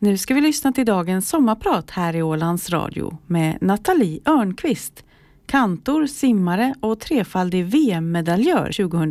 Nu ska vi lyssna till dagens sommarprat här i Ålands Radio med Nathalie Örnqvist, kantor, simmare och trefaldig VM-medaljör 2000.